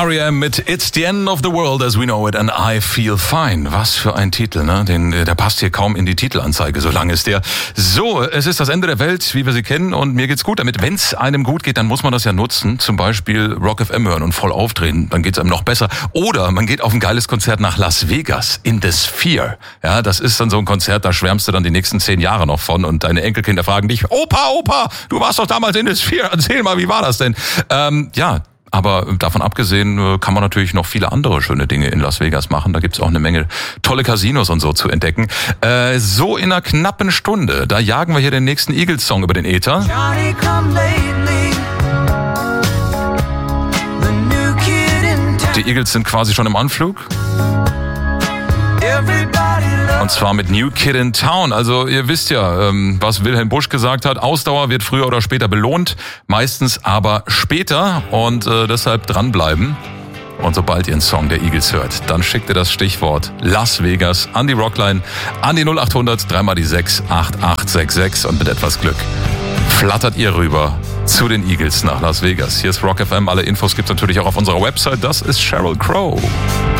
R.E.M. mit It's the End of the World as we know it and I feel fine. Was für ein Titel, ne? Der passt hier kaum in die Titelanzeige, so lang ist der. So, es ist das Ende der Welt, wie wir sie kennen, und mir geht's gut damit. Wenn's einem gut geht, dann muss man das ja nutzen. Zum Beispiel Rock FM hören und voll aufdrehen, dann geht's einem noch besser. Oder man geht auf ein geiles Konzert nach Las Vegas, in The Sphere. Ja, das ist dann so ein Konzert, da schwärmst du dann die nächsten 10 Jahre noch von und deine Enkelkinder fragen dich, Opa, du warst doch damals in The Sphere, erzähl mal, wie war das denn? Aber davon abgesehen kann man natürlich noch viele andere schöne Dinge in Las Vegas machen. Da gibt's auch eine Menge tolle Casinos und so zu entdecken. So in einer knappen Stunde, da jagen wir hier den nächsten Eagles-Song über den Äther. Die Eagles sind quasi schon im Anflug. Und zwar mit New Kid in Town. Also ihr wisst ja, was Wilhelm Busch gesagt hat. Ausdauer wird früher oder später belohnt. Meistens aber später. Und deshalb dranbleiben. Und sobald ihr einen Song der Eagles hört, dann schickt ihr das Stichwort Las Vegas an die Rockline, an die 0800 3 die 6 8866. Und mit etwas Glück flattert ihr rüber zu den Eagles nach Las Vegas. Hier ist Rock FM. Alle Infos gibt's natürlich auch auf unserer Website. Das ist Sheryl Crow.